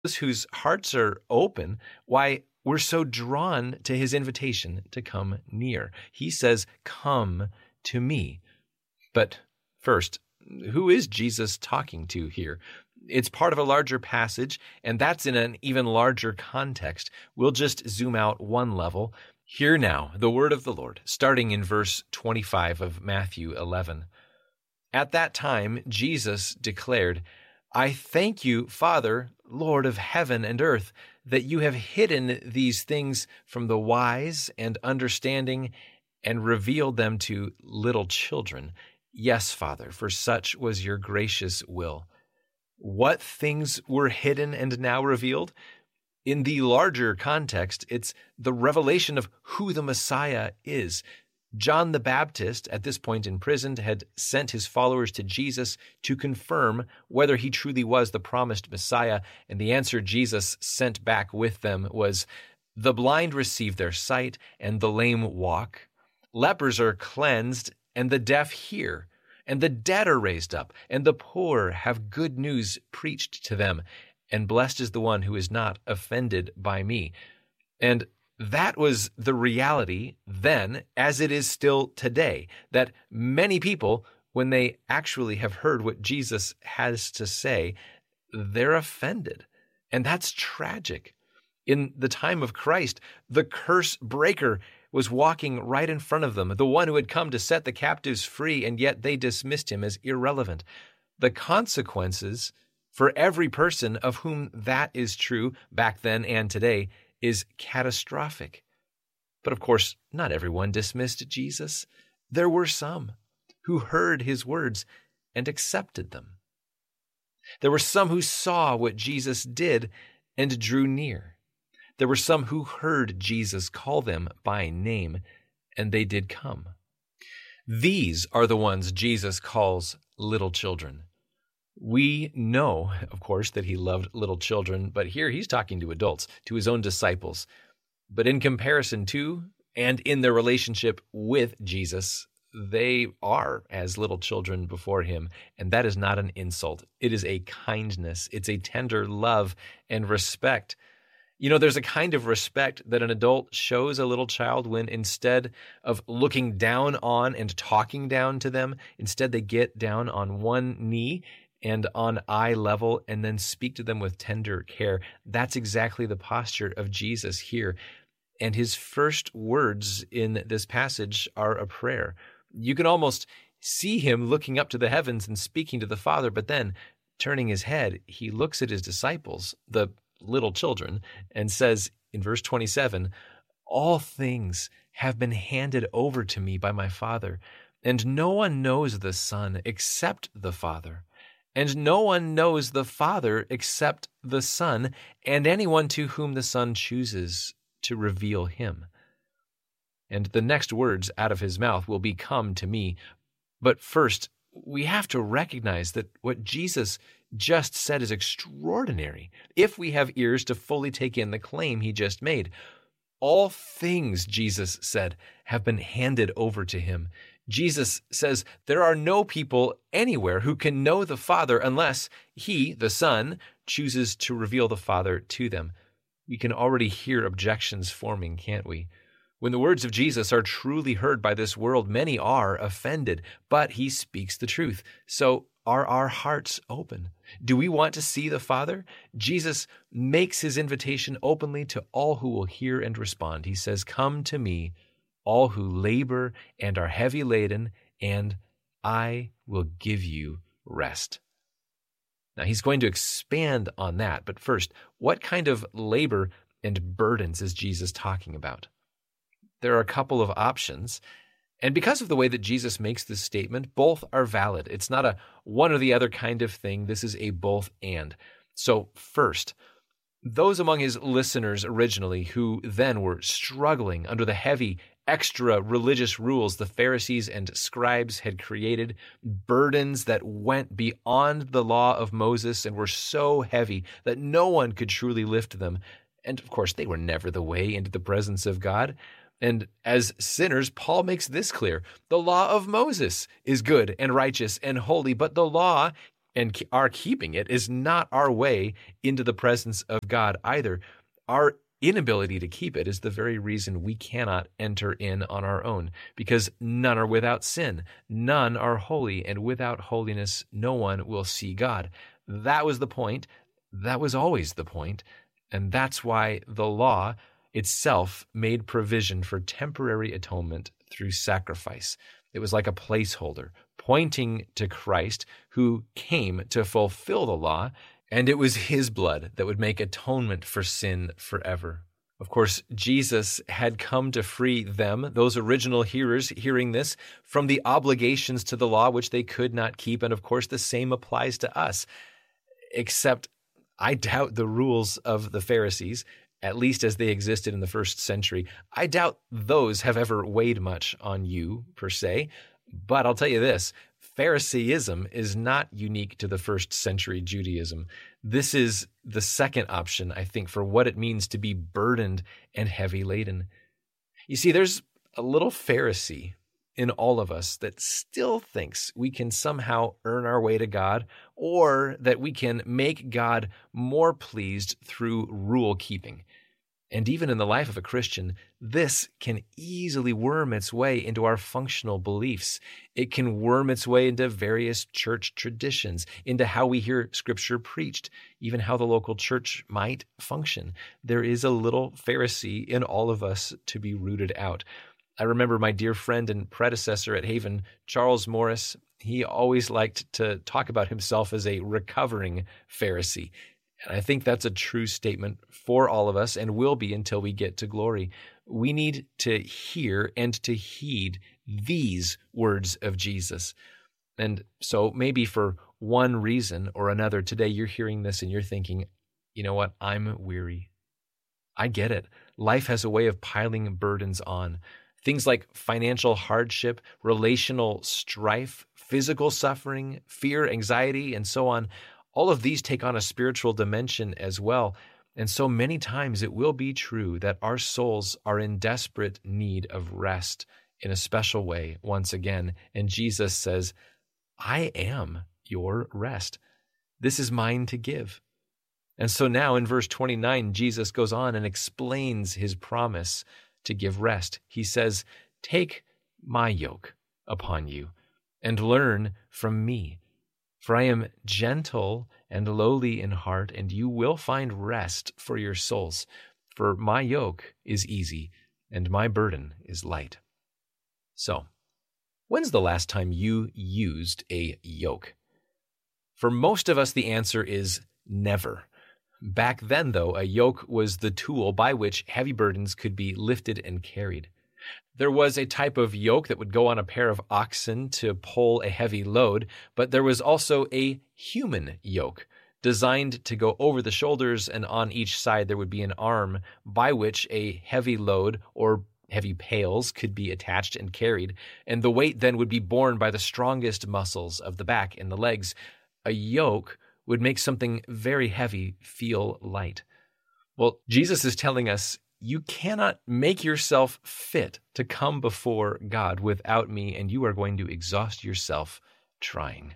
whose hearts are open, why we're so drawn to his invitation to come near. He says, "Come to me." But first, who is Jesus talking to here? It's part of a larger passage, and that's in an even larger context. We'll just zoom out one level. Hear now the word of the Lord, starting in verse 25 of Matthew 11. At that time, Jesus declared, "I thank you, Father, Lord of heaven and earth, that you have hidden these things from the wise and understanding and revealed them to little children. Yes, Father, for such was your gracious will." What things were hidden and now revealed? In the larger context, it's the revelation of who the Messiah is. John the Baptist, at this point imprisoned, had sent his followers to Jesus to confirm whether he truly was the promised Messiah, and the answer Jesus sent back with them was, "The blind receive their sight, and the lame walk. Lepers are cleansed, and the deaf hear. And the dead are raised up, and the poor have good news preached to them. And blessed is the one who is not offended by me." And that was the reality then, as it is still today, that many people, when they actually have heard what Jesus has to say, they're offended. And that's tragic. In the time of Christ, the curse breaker was walking right in front of them, the one who had come to set the captives free, and yet they dismissed him as irrelevant. The consequences for every person of whom that is true back then and today is catastrophic. But of course, not everyone dismissed Jesus. There were some who heard his words and accepted them. There were some who saw what Jesus did and drew near. There were some who heard Jesus call them by name, and they did come. These are the ones Jesus calls little children. We know, of course, that he loved little children, but here he's talking to adults, to his own disciples. But in comparison to and in their relationship with Jesus, they are as little children before him, and that is not an insult. It is a kindness. It's a tender love and respect. You know, there's a kind of respect that an adult shows a little child when instead of looking down on and talking down to them, instead they get down on one knee and on eye level and then speak to them with tender care. That's exactly the posture of Jesus here. And his first words in this passage are a prayer. You can almost see him looking up to the heavens and speaking to the Father, but then turning his head, he looks at his disciples, the little children, and says in verse 27, "All things have been handed over to me by my Father, and no one knows the Son except the Father, and no one knows the Father except the Son, and anyone to whom the Son chooses to reveal him." And the next words out of his mouth will be, "Come to me." But first, we have to recognize that what Jesus just said is extraordinary if we have ears to fully take in the claim he just made. All things, Jesus said, have been handed over to him. Jesus says there are no people anywhere who can know the Father unless he, the Son, chooses to reveal the Father to them. We can already hear objections forming, can't we? When the words of Jesus are truly heard by this world, many are offended, but he speaks the truth. So are our hearts open? Do we want to see the Father? Jesus makes his invitation openly to all who will hear and respond. He says, "Come to me, all who labor and are heavy laden, and I will give you rest." Now, he's going to expand on that, but first, what kind of labor and burdens is Jesus talking about? There are a couple of options, and because of the way that Jesus makes this statement, both are valid. It's not a one or the other kind of thing. This is a both and. So first, those among his listeners originally who then were struggling under the heavy, extra religious rules the Pharisees and scribes had created, burdens that went beyond the law of Moses and were so heavy that no one could truly lift them. And of course, they were never the way into the presence of God. And as sinners, Paul makes this clear. The law of Moses is good and righteous and holy, but the law and our keeping it is not our way into the presence of God either. Our inability to keep it is the very reason we cannot enter in on our own, because none are without sin, none are holy, and without holiness no one will see God. That was the point. That was always the point. And that's why the law itself made provision for temporary atonement through sacrifice. It was like a placeholder, pointing to Christ, who came to fulfill the law, and it was his blood that would make atonement for sin forever. Of course, Jesus had come to free them, those original hearers hearing this, from the obligations to the law which they could not keep. And of course, the same applies to us, except I doubt the rules of the Pharisees, at least as they existed in the first century. I doubt those have ever weighed much on you, per se. But I'll tell you this, Phariseeism is not unique to the first century Judaism. This is the second option, I think, for what it means to be burdened and heavy laden. You see, there's a little Pharisee in all of us that still thinks we can somehow earn our way to God, or that we can make God more pleased through rule keeping. And even in the life of a Christian, this can easily worm its way into our functional beliefs. It can worm its way into various church traditions, into how we hear Scripture preached, even how the local church might function. There is a little Pharisee in all of us to be rooted out. I remember my dear friend and predecessor at Haven, Charles Morris. He always liked to talk about himself as a recovering Pharisee. And I think that's a true statement for all of us, and will be until we get to glory. We need to hear and to heed these words of Jesus. And so maybe for one reason or another, today you're hearing this and you're thinking, you know what, I'm weary. I get it. Life has a way of piling burdens on. Things like financial hardship, relational strife, physical suffering, fear, anxiety, and so on. All of these take on a spiritual dimension as well. And so many times it will be true that our souls are in desperate need of rest in a special way once again. And Jesus says, I am your rest. This is mine to give. And so now in verse 29, Jesus goes on and explains his promise to give rest. He says, take my yoke upon you and learn from me. For I am gentle and lowly in heart, and you will find rest for your souls. For my yoke is easy, and my burden is light. So, when's the last time you used a yoke? For most of us, the answer is never. Back then, though, a yoke was the tool by which heavy burdens could be lifted and carried. There was a type of yoke that would go on a pair of oxen to pull a heavy load, but there was also a human yoke designed to go over the shoulders, and on each side there would be an arm by which a heavy load or heavy pails could be attached and carried, and the weight then would be borne by the strongest muscles of the back and the legs. A yoke would make something very heavy feel light. Well, Jesus is telling us, you cannot make yourself fit to come before God without me, and you are going to exhaust yourself trying.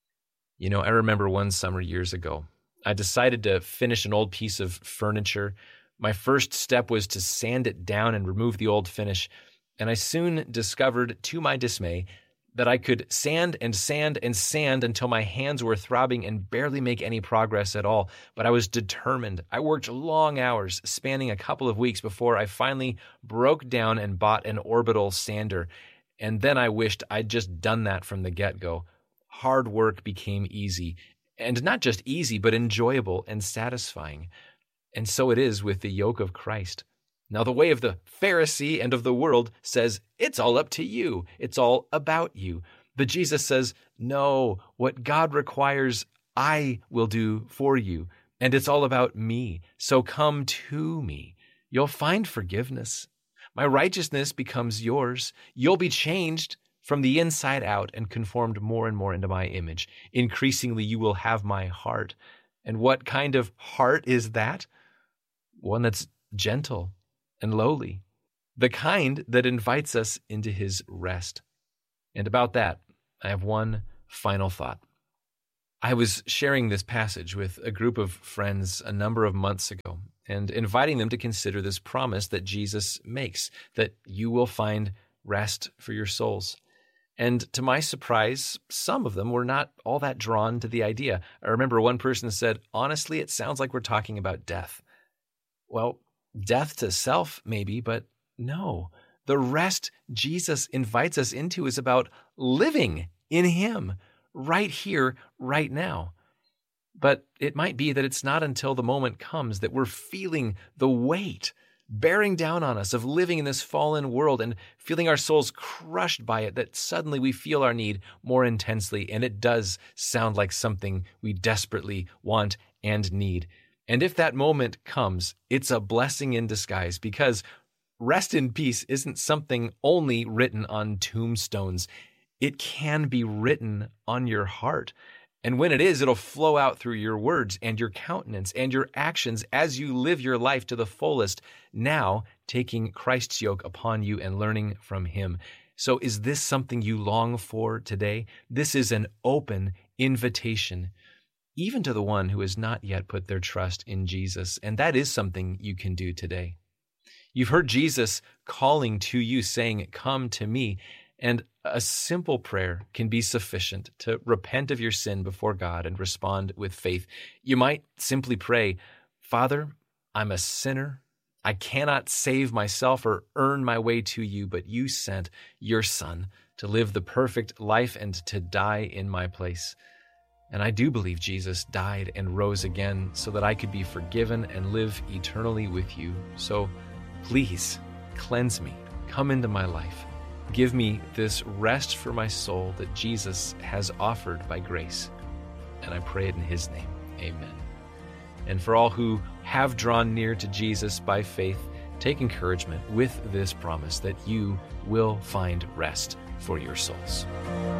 You know, I remember one summer years ago, I decided to finish an old piece of furniture. My first step was to sand it down and remove the old finish, and I soon discovered, to my dismay, that I could sand and sand and sand until my hands were throbbing and barely make any progress at all. But I was determined. I worked long hours, spanning a couple of weeks, before I finally broke down and bought an orbital sander. And then I wished I'd just done that from the get-go. Hard work became easy. And not just easy, but enjoyable and satisfying. And so it is with the yoke of Christ. Now, the way of the Pharisee and of the world says, it's all up to you. It's all about you. But Jesus says, no, what God requires, I will do for you. And it's all about me. So come to me. You'll find forgiveness. My righteousness becomes yours. You'll be changed from the inside out and conformed more and more into my image. Increasingly, you will have my heart. And what kind of heart is that? One that's gentle and lowly, the kind that invites us into his rest. And about that, I have one final thought. I was sharing this passage with a group of friends a number of months ago and inviting them to consider this promise that Jesus makes, that you will find rest for your souls. And to my surprise, some of them were not all that drawn to the idea. I remember one person said, honestly, it sounds like we're talking about death. Well, death to self, maybe, but no. The rest Jesus invites us into is about living in Him, right here, right now. But it might be that it's not until the moment comes that we're feeling the weight bearing down on us of living in this fallen world and feeling our souls crushed by it, that suddenly we feel our need more intensely, and it does sound like something we desperately want and need. And if that moment comes, it's a blessing in disguise, because rest in peace isn't something only written on tombstones. It can be written on your heart. And when it is, it'll flow out through your words and your countenance and your actions as you live your life to the fullest, now taking Christ's yoke upon you and learning from Him. So is this something you long for today? This is an open invitation, even to the one who has not yet put their trust in Jesus. And that is something you can do today. You've heard Jesus calling to you, saying, "Come to me." And a simple prayer can be sufficient to repent of your sin before God and respond with faith. You might simply pray, "Father, I'm a sinner. I cannot save myself or earn my way to you, but you sent your Son to live the perfect life and to die in my place. And I do believe Jesus died and rose again so that I could be forgiven and live eternally with you. So please cleanse me. Come into my life. Give me this rest for my soul that Jesus has offered by grace." And I pray it in His name. Amen. And for all who have drawn near to Jesus by faith, take encouragement with this promise that you will find rest for your souls.